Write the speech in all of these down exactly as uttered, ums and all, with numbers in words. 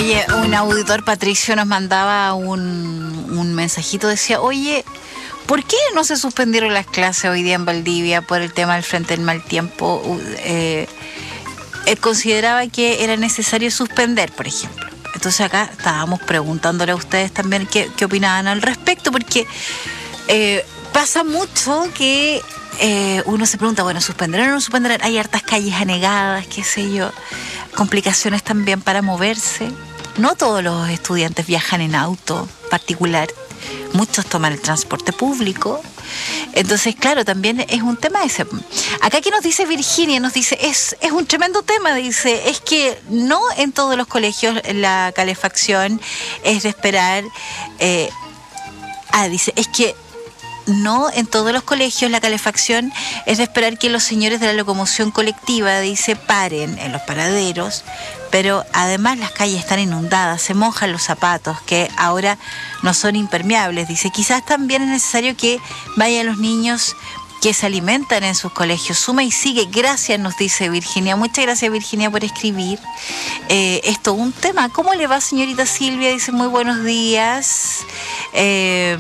Oye, un auditor, Patricio, nos mandaba un, un mensajito, decía, oye, ¿por qué no se suspendieron las clases hoy día en Valdivia por el tema del frente del mal tiempo? Eh, él consideraba que era necesario suspender, por ejemplo. Entonces acá estábamos preguntándole a ustedes también qué, qué opinaban al respecto, porque eh, pasa mucho que eh, uno se pregunta, bueno, ¿suspenderán o no suspenderán? Hay hartas calles anegadas, qué sé yo, complicaciones también para moverse. No todos los estudiantes viajan en auto particular, muchos toman el transporte público. Entonces, claro, también es un tema ese. Acá que nos dice Virginia, nos dice, es, es un tremendo tema, dice, es que no en todos los colegios la calefacción es de esperar, eh, ah, dice, es que no en todos los colegios la calefacción es de esperar que los señores de la locomoción colectiva, dice, paren en los paraderos, pero además las calles están inundadas, se mojan los zapatos que ahora no son impermeables, dice, quizás también es necesario que vayan los niños que se alimentan en sus colegios. Suma y sigue. Gracias, nos dice Virginia. Muchas gracias, Virginia, por escribir. Eh, es todo un tema. ¿Cómo le va, señorita Silvia? Dice, muy buenos días. Eh...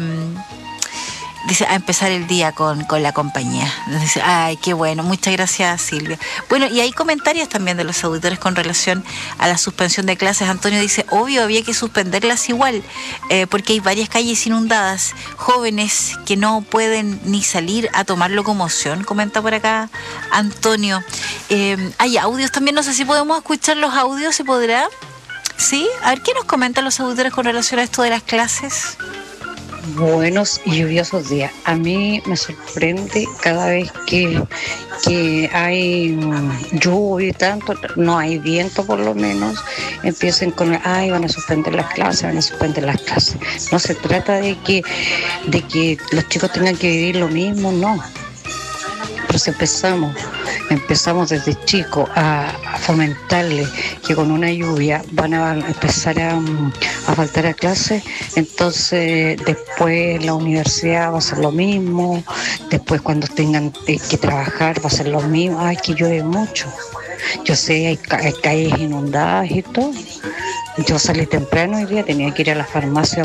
Dice, a empezar el día con, con la compañía. Dice, ay, qué bueno, muchas gracias, Silvia. Bueno, y hay comentarios también de los auditores con relación a la suspensión de clases. Antonio dice, obvio, había que suspenderlas igual, eh, porque hay varias calles inundadas, jóvenes que no pueden ni salir a tomar locomoción, comenta por acá Antonio. Eh, hay audios también, no sé si podemos escuchar los audios, ¿se podrá? ¿Sí? A ver, ¿qué nos comentan los auditores con relación a esto de las clases? Buenos y lluviosos días. A mí me sorprende cada vez que, que hay lluvia y tanto, no hay viento por lo menos, empiecen con, ay, van a suspender las clases, van a suspender las clases. No se trata de que, de que los chicos tengan que vivir lo mismo, no. Pero si empezamos, empezamos desde chicos a, a fomentarles que con una lluvia van a empezar a, a faltar a clases, entonces después en la universidad va a ser lo mismo, después cuando tengan que trabajar va a ser lo mismo, ay, que llueve mucho. Yo sé, hay, hay calles inundadas y todo. Yo salí temprano hoy día, tenía que ir a la farmacia